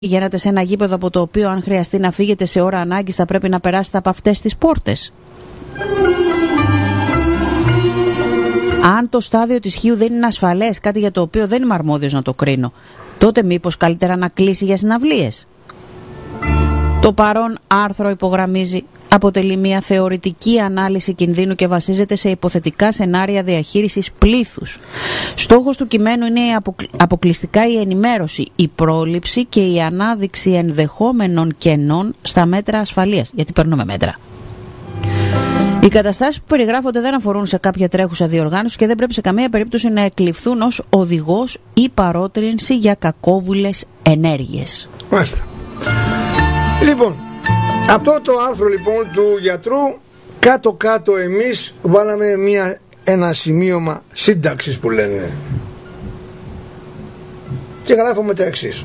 Πηγαίνατε σε ένα γήπεδο από το οποίο αν χρειαστεί να φύγετε σε ώρα ανάγκης θα πρέπει να περάσετε από αυτές τις πόρτες. Αν το στάδιο της Χίου δεν είναι ασφαλές, κάτι για το οποίο δεν είμαι αρμόδιος να το κρίνω, τότε μήπως καλύτερα να κλείσει για συναυλίες. Το παρόν άρθρο υπογραμμίζει αποτελεί μια θεωρητική ανάλυση κινδύνου και βασίζεται σε υποθετικά σενάρια διαχείρισης πλήθους. Στόχος του κειμένου είναι αποκλειστικά η ενημέρωση, η πρόληψη και η ανάδειξη ενδεχόμενων κενών στα μέτρα ασφαλείας. Γιατί παίρνουμε μέτρα. Οι καταστάσεις που περιγράφονται δεν αφορούν σε κάποια τρέχουσα διοργάνωση και δεν πρέπει σε καμία περίπτωση να εκλειφθούν ως οδηγός ή παρότρινση για κακόβουλες ενέργειες. Μάλιστα. Λοιπόν, αυτό το άρθρο λοιπόν του γιατρού κάτω-κάτω εμείς βάλαμε ένα σημείωμα σύνταξης που λένε και γράφουμε τα εξής.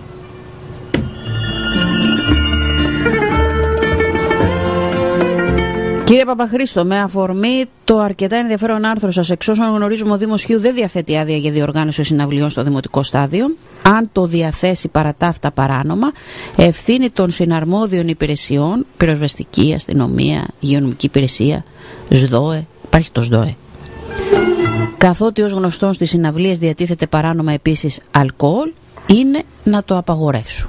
Κύριε Παπαχρήστο, με αφορμή το αρκετά ενδιαφέρον άρθρο σας, εξ όσων γνωρίζουμε, ο Δήμος Χίου δεν διαθέτει άδεια για διοργάνωση συναυλιών στο δημοτικό στάδιο. Αν το διαθέσει παρά τα αυτά παράνομα, ευθύνη των συναρμόδιων υπηρεσιών, πυροσβεστική, αστυνομία, υγειονομική υπηρεσία, ΣΔΟΕ, υπάρχει το ΣΔΟΕ. Καθότι ως γνωστόν στις συναυλίες διατίθεται παράνομα επίσης αλκοόλ, είναι να το απαγορεύσουν.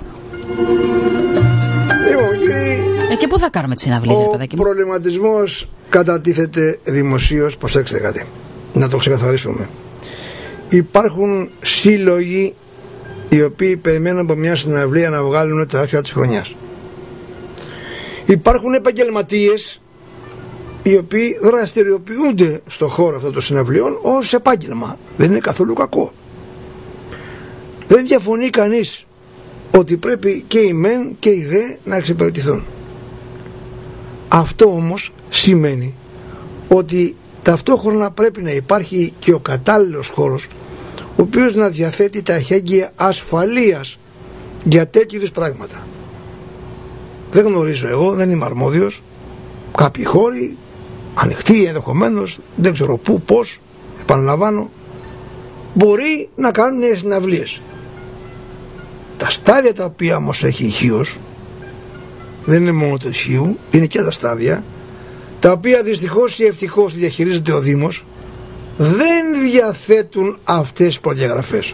Και πού θα κάνουμε τις συναυλίες, ρε παιδάκι μου? Ο προβληματισμός κατατίθεται δημοσίως, προσέξτε κάτι, να το ξεκαθαρίσουμε. Υπάρχουν σύλλογοι οι οποίοι περιμένουν από μια συναυλία να βγάλουν τα άκια της χρονιάς. Υπάρχουν επαγγελματίες οι οποίοι δραστηριοποιούνται στον χώρο αυτών των συναυλιών ως επάγγελμα. Δεν είναι καθόλου κακό. Δεν διαφωνεί κανείς ότι πρέπει και οι μεν και οι δε να εξυπηρετηθούν. Αυτό όμως σημαίνει ότι ταυτόχρονα πρέπει να υπάρχει και ο κατάλληλος χώρος ο οποίος να διαθέτει τα εχέγγυα ασφαλείας για τέτοιου είδους πράγματα. Δεν γνωρίζω εγώ, δεν είμαι αρμόδιος. Κάποιοι χώροι ανοιχτοί ενδεχομένως, δεν ξέρω πού, πώς, επαναλαμβάνω, μπορεί να κάνουν νέες συναυλίες. Τα στάδια τα οποία όμως έχει η Χίος, δεν είναι μόνο το Χίου, είναι και τα στάδια, τα οποία δυστυχώς ή ευτυχώς διαχειρίζεται ο Δήμος, δεν διαθέτουν αυτές τις προδιαγραφές.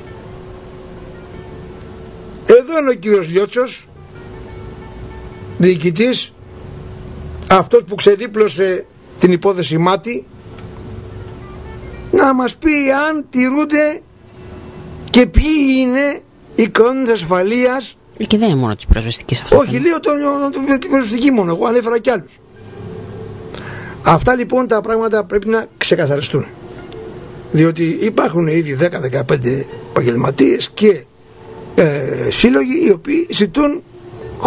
Εδώ είναι ο κύριος Λιώτσος, διοικητής, αυτός που ξεδίπλωσε την υπόθεση Μάτι, να μας πει αν τηρούνται και ποιοι είναι οι κανόνες ασφαλείας. Και δεν είναι μόνο της πυροσβεστικής αυτό. Όχι, λέω την πυροσβεστική μόνο, εγώ ανέφερα κι άλλους. Αυτά λοιπόν τα πράγματα πρέπει να ξεκαθαριστούν. Διότι υπάρχουν ήδη 10-15 επαγγελματίες και σύλλογοι οι οποίοι ζητούν